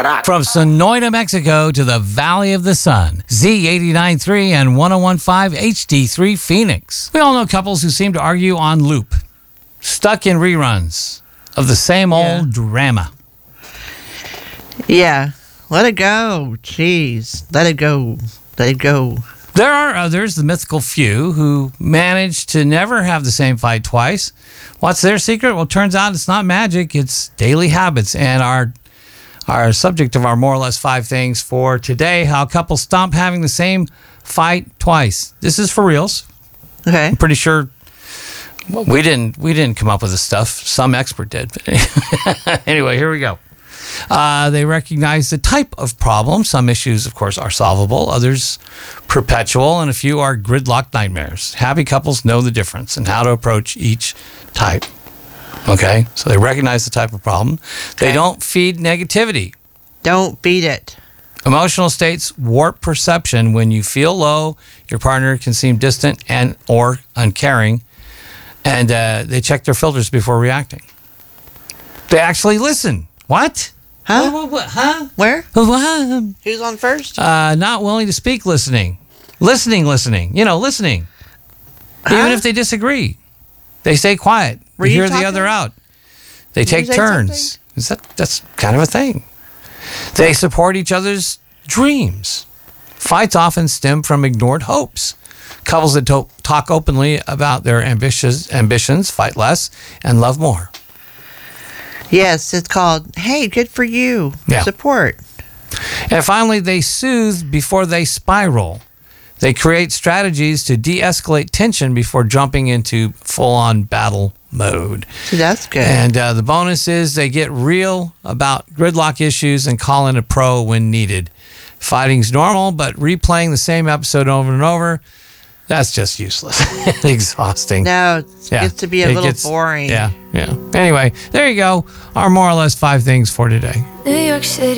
rock. From Sonoita, Mexico to the Valley of the Sun, Z89.3 and 101.5 HD3 Phoenix. We all know couples who seem to argue on loop, stuck in reruns of the same old drama. Yeah. Let it go. Jeez. Let it go. Let it go. There are others, the mythical few, who manage to never have the same fight twice. What's their secret? Well, it turns out it's not magic, it's daily habits. And our subject of our more or less 5 things for today, how couples stop having the same fight twice. This is for reals. Okay. I'm pretty sure we didn't come up with this stuff. Some expert did. Anyway, here we go. They recognize the type of problem. Some issues, of course, are solvable. Others, perpetual. And a few are gridlock nightmares. Happy couples know the difference and how to approach each type. Okay? So they recognize the type of problem. They don't feed negativity. Don't feed it. Emotional states warp perception. When you feel low, your partner can seem distant and or uncaring. And they check their filters before reacting. They actually listen. What? Huh? What? Huh? Where? What? Who's on first? Not willing to speak, listening. Listening. You know, listening. Even if they disagree. They stay quiet. Were They you hear the talking? other out. They take say turns. That's kind of a thing. They support each other's dreams. Fights often stem from ignored hopes. Couples that talk openly about their ambitions fight less and love more. Yes, it's called, hey, good for you. Yeah. Support. And finally, they soothe before they spiral. They create strategies to de-escalate tension before jumping into full-on battle mode. See, that's good. And the bonus is they get real about gridlock issues and call in a pro when needed. Fighting's normal, but replaying the same episode over and over, that's just useless. Exhausting. No, it gets to be a little boring. Yeah. Anyway, there you go. Our more or less 5 things for today. New York City.